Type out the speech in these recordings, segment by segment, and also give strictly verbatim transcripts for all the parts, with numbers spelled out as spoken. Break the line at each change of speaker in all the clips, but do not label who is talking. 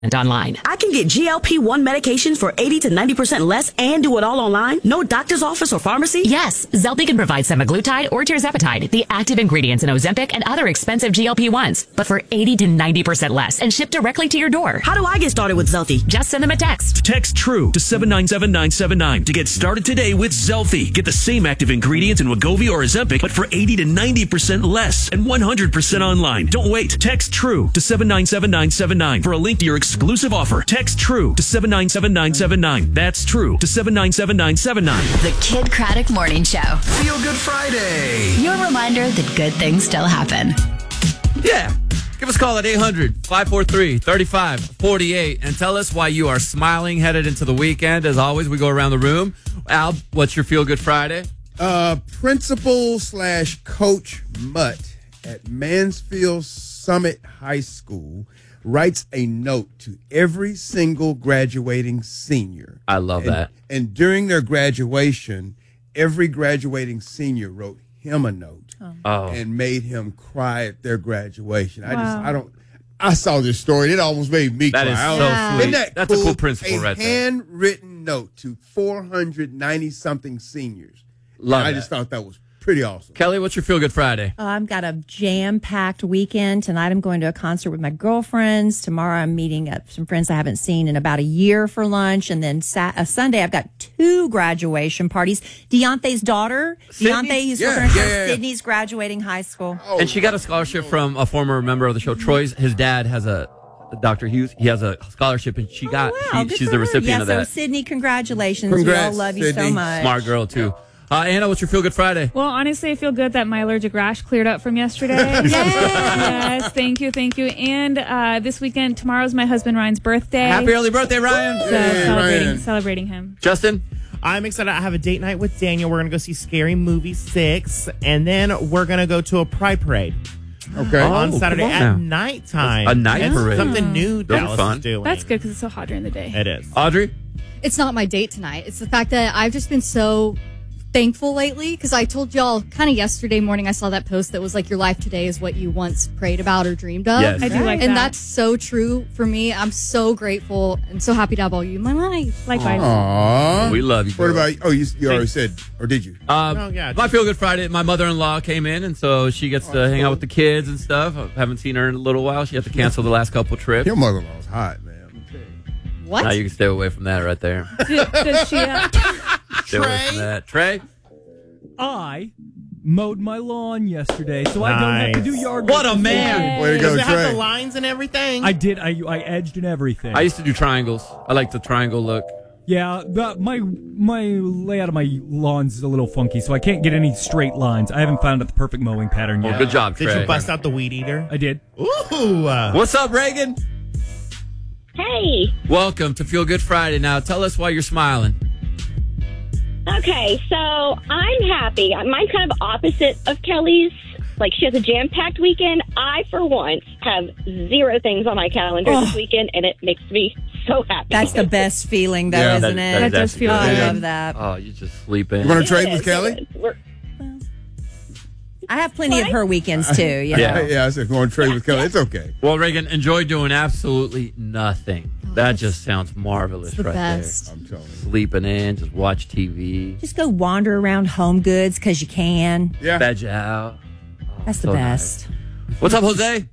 and online.
I can get G L P one medications for eighty to ninety percent less and do it all online? No doctor's office or pharmacy?
Yes, Zelpy can provide semaglutide or tirzepatide, the active ingredients in Ozempic and other expensive G L P ones, but for eighty to ninety percent less and shipped directly to your door.
How do I get started with Zelpy?
Just send them a text.
Text TRUE to seven nine seven nine seven nine to get started today with Zelpy. Get the same active ingredients in Wegovy or Ozempic, but for eighty to ninety percent less and one hundred percent online. Don't wait. Text TRUE to seven nine seven nine seven nine for a link to your exclusive offer. Text TRUE to seven nine seven nine seven nine. That's TRUE to seven nine seven nine seven nine.
The Kid Craddock Morning Show.
Feel Good Friday.
Your reminder that good things still happen.
Yeah. Give us a call at eight hundred, five four three, three five four eight and tell us why you are smiling headed into the weekend. As always, we go around the room. Al, what's your Feel Good Friday?
Uh, principal slash coach Mutt at Mansfield Summit High School writes a note to every single graduating senior.
I love
and,
that.
And during their graduation, every graduating senior wrote him a note
oh.
and made him cry at their graduation. Wow. I just, I don't, I saw this story. It almost made me
that
cry.
That is so
yeah.
sweet.
That
That's
cool?
a cool principle
a
right there.
A handwritten note to four hundred ninety something seniors.
Love
I
that.
just thought that was pretty awesome.
Kelly, what's your Feel Good Friday?
Uh, I've got a jam-packed weekend. Tonight I'm going to a concert with my girlfriends. Tomorrow I'm meeting up some friends I haven't seen in about a year for lunch. And then sat- uh, Sunday I've got two graduation parties. Deontay's daughter,
Sydney?
Deontay, who's
Yeah,
working on
yeah, yeah, yeah.
Sydney's graduating high school.
Oh,
And she got a scholarship from a former member of the show, Troy's. His dad has a, Doctor Hughes, he has a scholarship, and she got,
oh, wow.
she,
Good
she's
for
the
her.
recipient
yeah,
of
so
that.
Sydney, congratulations.
Congrats,
we all love you
Sydney.
so much.
Smart girl, too. Uh, Anna, what's your Feel Good Friday?
Well, honestly, I feel good that my allergic rash cleared up from yesterday. Yes, thank you, thank you. And uh, this weekend, tomorrow's my husband Ryan's birthday.
Happy early birthday, Ryan.
So
Yay,
celebrating,
Ryan.
celebrating him.
Justin?
I'm excited. I have a date night with Daniel. We're going to go see Scary Movie six, and then we're going to go to a pride parade.
Okay.
Oh,
on Saturday
come on
at
now.
nighttime.
A night
It's
parade.
something new
That'll be
Dallas
fun.
is doing.
That's good because it's so hot during the day.
It is.
Audrey?
It's not my date tonight. It's the fact that I've just been so thankful lately because I told y'all kind of yesterday morning I saw that post that was like your life today is what you once prayed about or dreamed of.
Yes.
I do like
and
that.
that's so true for me. I'm so grateful and so happy to have all you in my life.
Likewise.
Aww.
We love you.
What
girl.
about, oh, you, you already said, or did you?
Um,
Oh, yeah.
my Feel Good Friday, my mother-in-law came in, and so she gets to hang out with the kids and stuff. I haven't seen her in a little while. She had to cancel the last couple trips.
Your mother-in-law was hot, man.
What?
Now you can stay away from that right there.
Does she? Uh,
Stay away from that. Trey?
I mowed my lawn yesterday, so I don't have to do
Nice.
yard
What
work
a
this
man.
weekend.
Way to
Does
go,
it have
Trey.
the lines and everything?
I did. I I edged and everything.
I used to do triangles. I like the triangle look.
yeah, the, my my layout of my lawn's a little funky, so I can't get any straight lines. I haven't found out the perfect mowing pattern
Well,
yet.
good job, Trey.
Did you bust out the weed eater?
I did.
Ooh. uh,
What's up, Reagan?
Hey.
Welcome to Feel Good Friday. Now, tell us why you're smiling.
Okay, so I'm happy. Mine's kind of opposite of Kelly's. Like, she has a jam-packed weekend. I, for once, have zero things on my calendar
Oh.
this weekend, and it makes me so happy.
That's the best feeling, though,
Yeah.
isn't
That-
it?
that
That does
is
feel
Oh, I
good.
love that.
Oh, you just sleep in.
You want to trade
It
with
is.
Kelly?
We're-
I have plenty of her weekends, too. You know?
Yeah.
Yeah, I said, if you want to trade with Kelly, it's okay.
Well, Reagan, enjoy doing absolutely nothing. That just sounds marvelous
It's the
right
best.
I'm telling you.
there. Sleeping in, just watch T V,
Just go wander around Home Goods because you can.
Yeah.
veg out. Oh,
That's the
so
best.
nice. What's up, Jose?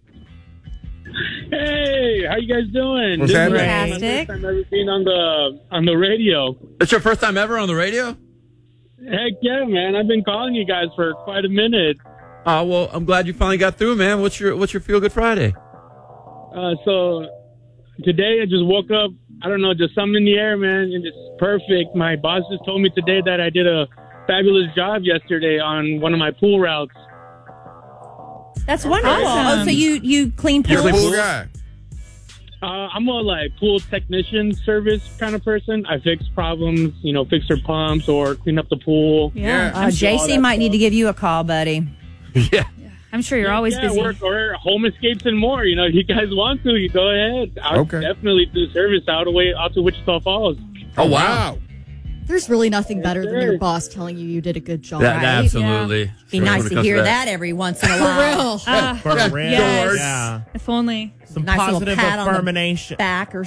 Hey, how you guys doing?
What's
This is
happening?
my
Fantastic.
first time ever been on the on the radio.
It's your first time ever on the radio?
Heck yeah, man! I've been calling you guys for quite a minute.
Oh, well, I'm glad you finally got through, man. What's your What's your Feel Good Friday?
Uh, so today I just woke up. I don't know, just something in the air, man, and it's perfect. My boss just told me today that I did a fabulous job yesterday on one of my pool routes.
That's wonderful.
Awesome.
Oh, so you, you clean
You're
pools?
a cool guy.
Uh, I'm a like pool technician service kind of person. I fix problems, you know, fix their pumps or clean up the pool.
yeah.
Uh, J C might need to give you a call, buddy.
Yeah.
I'm sure you're always
yeah,
busy.
Work or home escapes and more. You know, if you guys want to, you go ahead. I'll
Okay.
definitely do service out of way out to Wichita Falls.
Oh, wow.
There's really nothing better than your
sir.
boss telling you you did a good job.
That-
right?
absolutely.
Yeah.
Be
Sure,
nice
when it
to
comes
hear
to
that.
that.
every once in a
For
while.
real.
Ah,
For real.
yes.
Yeah.
If only.
Some
Nice little
positive
pat on the
affirmation.
back or